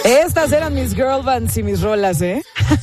Estas eran mis girl bands y mis rolas, ¿eh?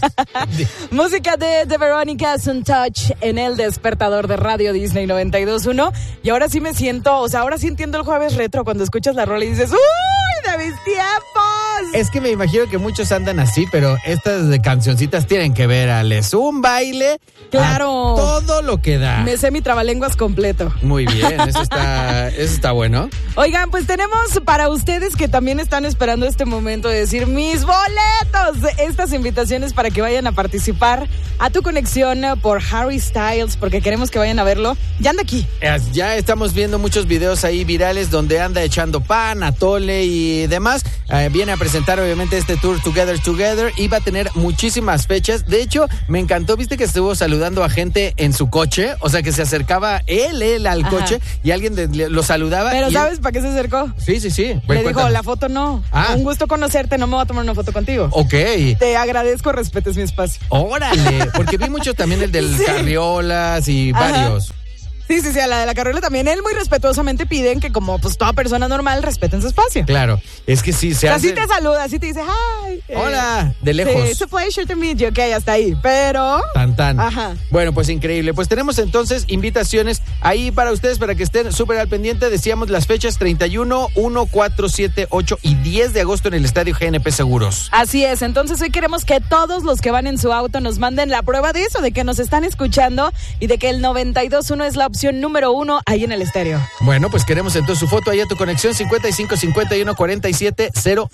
Música de The Veronicas Untouched en el despertador de Radio Disney 92.1. Y ahora sí me siento, o sea, ahora sí entiendo el jueves retro cuando escuchas la rola y dices, ¡uy, de mis tiempos! Es que me imagino que muchos andan así, pero estas de cancioncitas tienen que ver, Alex. Un baile. Claro. Todo lo que da. Me sé mi trabalenguas completo. Muy bien, eso está bueno. Oigan, pues tenemos para ustedes que también están esperando este momento de decir mis boletos. Estas invitaciones para que vayan a participar a tu conexión por Harry Styles, porque queremos que vayan a verlo. Ya anda aquí. Ya estamos viendo muchos videos ahí virales donde anda echando pan, atole y demás. Viene a presentar obviamente este tour Together y va a tener muchísimas fechas. De hecho, me encantó, viste que estuvo saludando a gente en su coche, o sea que se acercaba él al coche y alguien lo saludaba. Pero ¿sabes para qué se acercó? Sí. Le dijo, la foto no. Un gusto conocerte, no me voy a tomar una foto contigo. Ok. Te agradezco, respetes mi espacio. Órale, porque vi mucho también el del carriolas y varios. Sí, a la de la carriola también. Él muy respetuosamente piden que como pues toda persona normal respeten su espacio. Claro, es que sí se hace. Así te saluda, así te dice, hi. Hola, de lejos. Sí, it's a pleasure to meet you. Ok, hasta ahí, pero... Tan. Ajá. Bueno, pues increíble. Pues tenemos entonces invitaciones ahí para ustedes, para que estén súper al pendiente. Decíamos las fechas 31, 1, 4, 7, 8 y 10 de agosto en el Estadio GNP Seguros. Así es, entonces hoy queremos que todos los que van en su auto nos manden la prueba de eso, de que nos están escuchando y de que el 92.1 es la opción número 1 ahí en el estéreo. Bueno, pues queremos entonces su foto ahí a tu conexión 55 51 47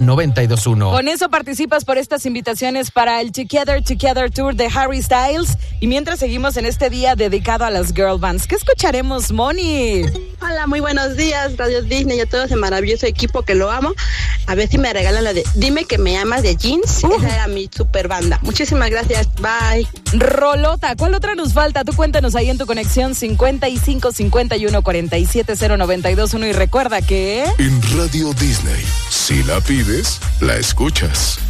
0921. Con eso participas por estas invitaciones para el Together Tour de Harry Styles. Y mientras seguimos en este día dedicado a las girl bands, ¿qué escucharemos, Moni? Hola, muy buenos días, Radio Disney y a todo ese maravilloso equipo que lo amo. A ver si me regalan la de Dime que me amas de Jeans. Esa era mi super banda. Muchísimas gracias, bye. Rolota, ¿cuál otra nos falta? Tú cuéntanos ahí en tu conexión 55 51 47 0921 y recuerda que... En Radio Disney, si la pides, la escuchas.